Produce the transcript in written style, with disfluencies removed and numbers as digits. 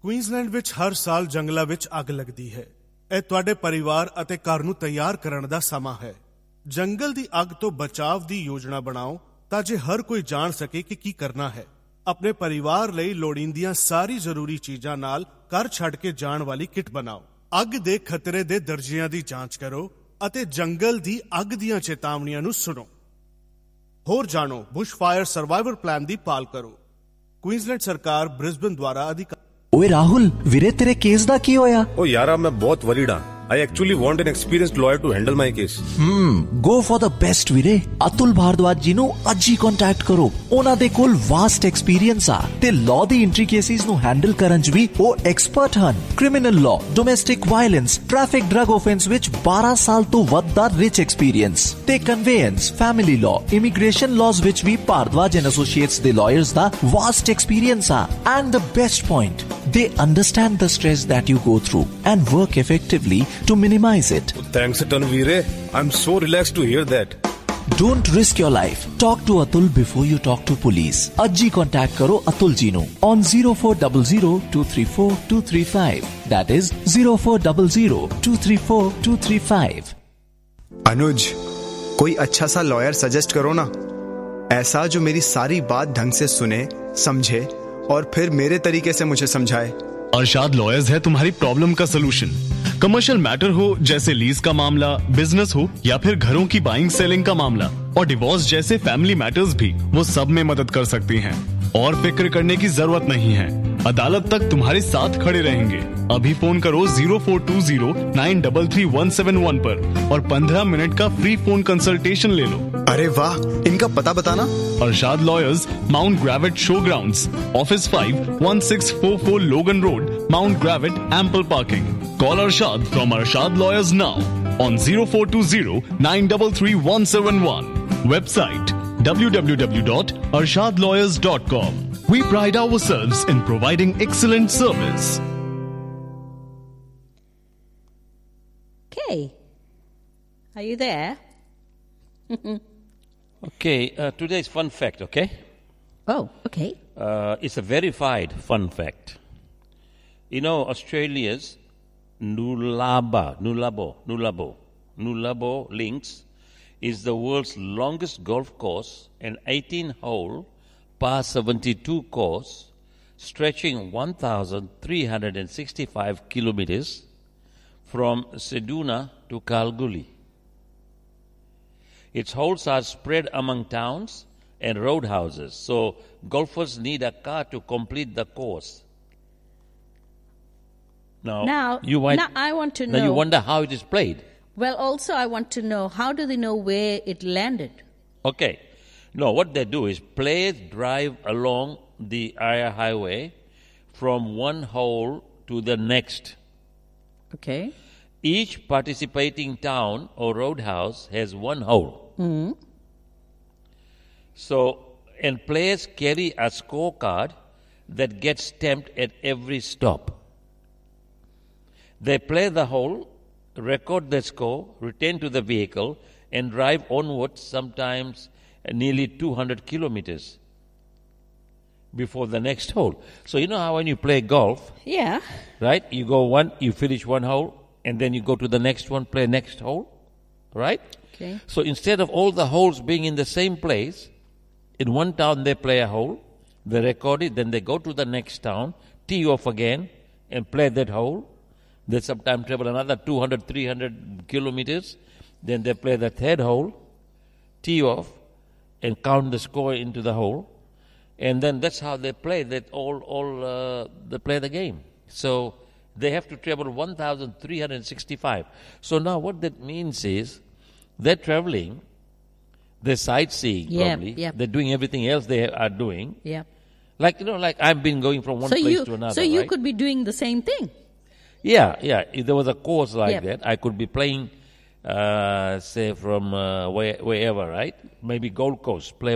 Queensland ਵਿੱਚ ਹਰ ਸਾਲ ਜੰਗਲਾਂ ਵਿੱਚ ਅੱਗ ਲੱਗਦੀ ਹੈ। ਇਹ ਤੁਹਾਡੇ ਪਰਿਵਾਰ ਅਤੇ ਘਰ ਨੂੰ ਤਿਆਰ ਕਰਨ ਦਾ ਸਮਾਂ ਹੈ। ਜੰਗਲ ਦੀ ਅੱਗ ਤੋਂ ਬਚਾਅ ਦੀ ਯੋਜਨਾ ਬਣਾਓ ਤਾਂ ਜੇ ਹਰ ਕੋਈ ਜਾਣ ਸਕੇ ਕਿ ਕੀ ਕਰਨਾ ਹੈ। ਆਪਣੇ ਪਰਿਵਾਰ ਲਈ ਲੋੜੀਂਦੀਆਂ ਸਾਰੀ ਜ਼ਰੂਰੀ ਚੀਜ਼ਾਂ ਨਾਲ ਘਰ ਛੱਡ ਕੇ ਜਾਣ ਵਾਲੀ ਕਿੱਟ ਬਣਾਓ। ਅੱਗ ਦੇ ਖਤਰੇ ਦੇ ਦਰਜਿਆਂ ਦੀ ਜਾਂਚ ਕਰੋ ਅਤੇ ਜੰਗਲ ਦੀ ਅੱਗ ਦੀਆਂ ਚੇਤਾਵਨੀਆਂ ਨੂੰ ਸੁਣੋ। ਹੋਰ ਜਾਣੋ, ਬੁਸ਼ ਫਾਇਰ ਸਰਵਾਈਵਲ ਪਲਾਨ ਦੀ ਪਾਲ ਕਰੋ। ਕੁਈਨਜ਼ਲੈਂਡ ਸਰਕਾਰ ਬ੍ਰਿਸਬਨ ਦੁਆਰਾ ਅਧਿਕਾਰ। ਓਏ ਰਾਹੁਲ, ਵੀਰੇ ਤੇਰੇ ਕੇਸ ਦਾ ਕੀ ਹੋਇਆ? ਓ ਯਾਰਾ, ਮੈਂ ਬਹੁਤ ਵਰੀਡ ਹਾਂ। I actually want an experienced lawyer to handle my case. Go for the best ਵੀਰੇ। ਅਤੁਲ ਭਾਰਦਵਾਜ ਜੀ ਨੂੰ ਅੱਜ ਹੀ ਕੰਟੈਕਟ ਕਰੋ। ਉਹਨਾਂ ਦੇ ਕੋਲ ਵਾਸਟ ਐਕਸਪੀਰੀਅੰਸ ਆ ਤੇ ਲਾਅ ਦੀ ਇੰਟ੍ਰਿਕੇਸੀਜ਼ ਨੂੰ ਹੈਂਡਲ ਕਰਨ 'ਚ ਵੀ ਉਹ ਐਕਸਪਰਟ ਹਨ। Criminal law, domestic violence, traffic drug offence ਵਿੱਚ 12 ਸਾਲ ਤੋਂ ਵੱਧ ਦਾ ਰਿਚ ਐਕਸਪੀਰੀਅੰਸ ਤੇ ਕਨਵੇਅੰਸ, ਫੈਮਿਲੀ ਲਾਅ, ਇਮੀਗ੍ਰੇਸ਼ਨ ਲਾਜ਼ ਵਿੱਚ ਵੀ ਭਾਰਦਵਾਜ ਐਂਡ ਐਸੋਸੀਏਟਸ ਦੇ ਲਾਇਰਸ ਦਾ ਵਾਸਟ ਐਕਸਪੀਰੀਅੰਸ ਆ। And the best point, they understand the stress that you go through and work effectively to minimize it. Thanks a ton, Veere. I'm so relaxed to hear that. Don't risk your life. Talk to Atul before you talk to police. Ajji contact karo Atul ji nu on 0400-234-235. That is 0400-234-235. अनुज, कोई अच्छा सा lawyer suggest करो ना, ऐसा जो मेरी सारी बात ढंग से सुने, समझे और फिर मेरे तरीके से मुझे समझाए। अरशाद लॉयर्स है तुम्हारी प्रॉब्लम का सलूशन। कमर्शियल मैटर हो जैसे लीज का मामला, बिजनेस हो या फिर घरों की बाइंग सेलिंग का मामला और डिवोर्स जैसे फैमिली मैटर्स भी, वो सब में मदद कर सकती हैं। और फिक्र करने की जरूरत नहीं है, अदालत तक तुम्हारे साथ खड़े रहेंगे। अभी फोन करो 0420-933-171 पर और 15 मिनट का फ्री फोन कंसल्टेशन ले लो। अरे वाह, इनका पता बताना। Arshad lawyers, mount ग्रेविट show grounds, office 5, 1644 लोगन road, mount ग्रेविट, ample parking. Call Arshad from Arshad Lawyers now on 0420-933-171. Website www.arshadlawyers.com. We pride ourselves in providing excellent service. Okay. Are you there? Okay, today's fun fact, okay? Oh, okay. It's a verified fun fact. You know, Australia's Nullabo Links is the world's longest golf course, an 18-hole par 72 course stretching 1,365 kilometers from Seduna to Kalgoorlie. Its holes are spread among towns and roadhouses, so golfers need a car to complete the course. Now I want to know. Now you wonder how it is played. Well, also I want to know, how do they know where it landed? Okay. No, what they do is players drive along the Aya Highway from one hole to the next. Okay. Each participating town or roadhouse has one hole. Mm-hmm. So, and players carry a scorecard that gets stamped at every stop. They play the hole, record the score, return to the vehicle, and drive onwards, sometimes nearly 200 kilometers before the next hole. So you know how when you play golf, Yeah. right? You go one, you finish one hole, and then you go to the next one, play next hole, right? Okay. So instead of all the holes being in the same place, in one town they play a hole, they record it, then they go to the next town, tee off again, and play that hole. They sometimes travel another 200, 300 kilometers. Then they play the third hole, tee off, and count the score into the hole. And then that's how they play. That they play the game. So they have to travel 1,365. So now what that means is they're traveling, they're sightseeing probably. Yep. They're doing everything else they are doing. Yeah. Like I've been going from one place to another. So you right? could be doing the same thing. Yeah. If there was a course like Yep. that, I could be playing, say, from wherever, right? Maybe Gold Coast, play